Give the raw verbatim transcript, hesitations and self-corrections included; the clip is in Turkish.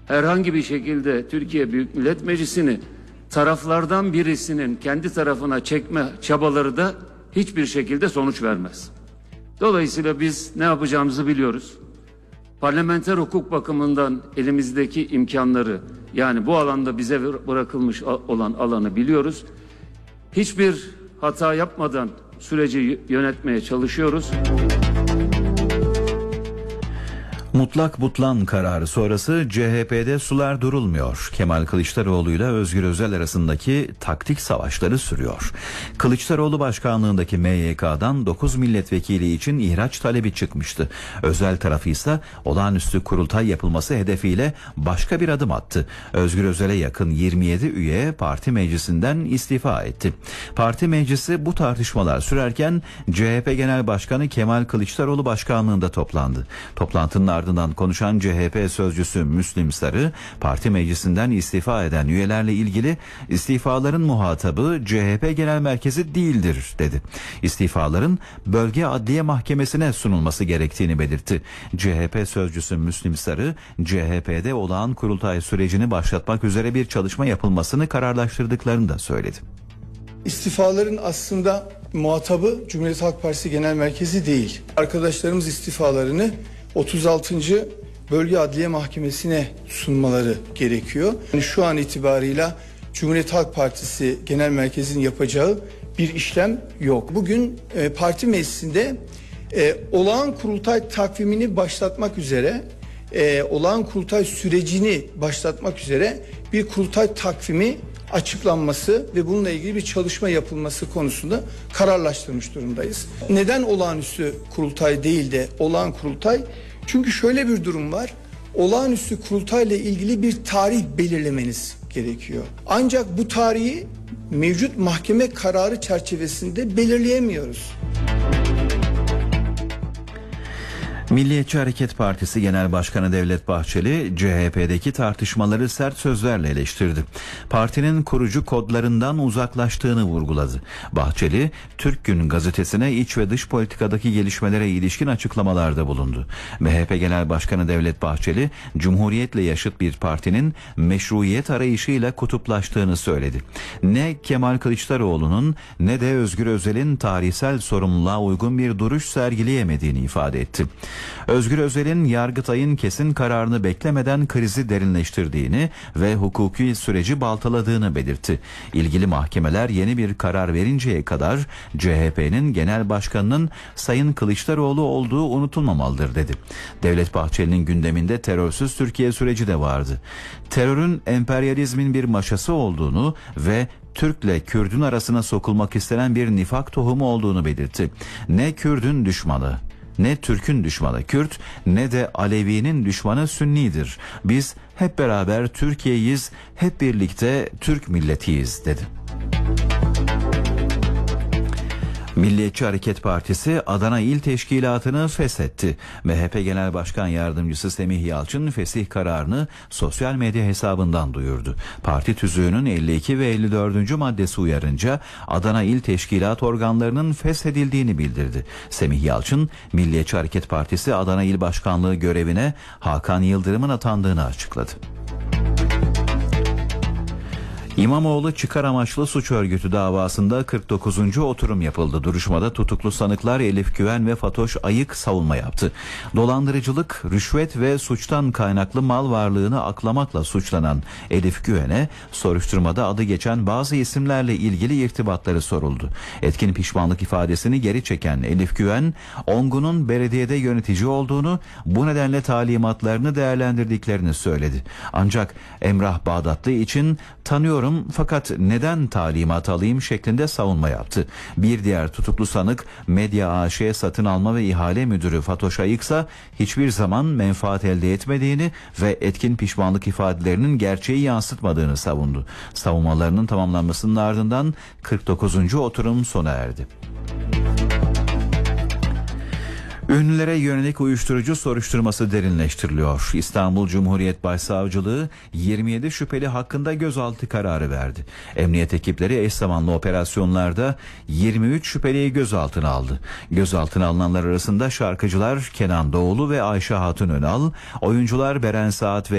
herhangi bir şekilde Türkiye Büyük Millet Meclisi'ni taraflardan birisinin kendi tarafına çekme çabaları da hiçbir şekilde sonuç vermez. Dolayısıyla biz ne yapacağımızı biliyoruz. Parlamenter hukuk bakımından elimizdeki imkanları, yani bu alanda bize bırakılmış olan alanı biliyoruz. Hiçbir hata yapmadan süreci yönetmeye çalışıyoruz. Mutlak butlan kararı sonrası C H P'de sular durulmuyor. Kemal Kılıçdaroğlu ile Özgür Özel arasındaki taktik savaşları sürüyor. Kılıçdaroğlu başkanlığındaki M Y K'dan dokuz milletvekili için ihraç talebi çıkmıştı. Özel tarafı ise olağanüstü kurultay yapılması hedefiyle başka bir adım attı. Özgür Özel'e yakın yirmi yedi üye parti meclisinden istifa etti. Parti meclisi bu tartışmalar sürerken C H P Genel Başkanı Kemal Kılıçdaroğlu başkanlığında toplandı. Toplantının ardından konuşan C H P sözcüsü Müslim Sarı, parti meclisinden istifa eden üyelerle ilgili istifaların muhatabı C H P Genel Merkezi değildir dedi. İstifaların Bölge Adliye Mahkemesi'ne sunulması gerektiğini belirtti. C H P sözcüsü Müslim Sarı, C H P'de olağan kurultay sürecini başlatmak üzere bir çalışma yapılmasını kararlaştırdıklarını da söyledi. İstifaların aslında muhatabı Cumhuriyet Halk Partisi Genel Merkezi değil. Arkadaşlarımız istifalarını otuz altıncı Bölge Adliye Mahkemesi'ne sunmaları gerekiyor. Yani şu an itibarıyla Cumhuriyet Halk Partisi Genel Merkezi'nin yapacağı bir işlem yok. Bugün e, parti meclisinde e, olağan kurultay takvimini başlatmak üzere, e, olağan kurultay sürecini başlatmak üzere bir kurultay takvimi açıklanması ve bununla ilgili bir çalışma yapılması konusunda kararlaştırmış durumdayız. Neden olağanüstü kurultay değil de olağan kurultay? Çünkü şöyle bir durum var. Olağanüstü kurultayla ilgili bir tarih belirlemeniz gerekiyor. Ancak bu tarihi mevcut mahkeme kararı çerçevesinde belirleyemiyoruz. Milliyetçi Hareket Partisi Genel Başkanı Devlet Bahçeli, C H P'deki tartışmaları sert sözlerle eleştirdi. Partinin kurucu kodlarından uzaklaştığını vurguladı. Bahçeli, Türk Gün gazetesine iç ve dış politikadaki gelişmelere ilişkin açıklamalarda bulundu. M H P Genel Başkanı Devlet Bahçeli, Cumhuriyetle yaşıt bir partinin meşruiyet arayışıyla kutuplaştığını söyledi. Ne Kemal Kılıçdaroğlu'nun ne de Özgür Özel'in tarihsel sorumluluğa uygun bir duruş sergileyemediğini ifade etti. Özgür Özel'in Yargıtay'ın kesin kararını beklemeden krizi derinleştirdiğini ve hukuki süreci baltaladığını belirtti. İlgili mahkemeler yeni bir karar verinceye kadar C H P'nin genel başkanının Sayın Kılıçdaroğlu olduğu unutulmamalıdır dedi. Devlet Bahçeli'nin gündeminde terörsüz Türkiye süreci de vardı. Terörün emperyalizmin bir maşası olduğunu ve Türk'le Kürt'ün arasına sokulmak istenen bir nifak tohumu olduğunu belirtti. Ne Kürt'ün düşmanı, ne Türk'ün düşmanı Kürt, ne de Alevi'nin düşmanı Sünni'dir. Biz hep beraber Türkiye'yiz, hep birlikte Türk milletiyiz dedi. Milliyetçi Hareket Partisi Adana İl Teşkilatı'nı feshetti. M H P Genel Başkan Yardımcısı Semih Yalçın fesih kararını sosyal medya hesabından duyurdu. Parti tüzüğünün elli iki ve elli dördüncü maddesi uyarınca Adana İl Teşkilat organlarının feshedildiğini bildirdi. Semih Yalçın, Milliyetçi Hareket Partisi Adana İl Başkanlığı görevine Hakan Yıldırım'ın atandığını açıkladı. İmamoğlu çıkar amaçlı suç örgütü davasında kırk dokuzuncu oturum yapıldı. Duruşmada tutuklu sanıklar Elif Güven ve Fatoş Ayık savunma yaptı. Dolandırıcılık, rüşvet ve suçtan kaynaklı mal varlığını aklamakla suçlanan Elif Güven'e soruşturmada adı geçen bazı isimlerle ilgili irtibatları soruldu. Etkin pişmanlık ifadesini geri çeken Elif Güven, Ongun'un belediyede yönetici olduğunu, bu nedenle talimatlarını değerlendirdiklerini söyledi. Ancak Emrah Bağdatlı için tanıyorum fakat neden talimat alayım şeklinde savunma yaptı. Bir diğer tutuklu sanık Medya A Ş satın alma ve ihale müdürü Fatoş Ayık ise hiçbir zaman menfaat elde etmediğini ve etkin pişmanlık ifadelerinin gerçeği yansıtmadığını savundu. Savunmalarının tamamlanmasının ardından kırk dokuzuncu oturum sona erdi. Ünlülere yönelik uyuşturucu soruşturması derinleştiriliyor. İstanbul Cumhuriyet Başsavcılığı yirmi yedi şüpheli hakkında gözaltı kararı verdi. Emniyet ekipleri eş zamanlı operasyonlarda yirmi üç şüpheliyi gözaltına aldı. Gözaltına alınanlar arasında şarkıcılar Kenan Doğulu ve Ayşe Hatun Önal, oyuncular Beren Saat ve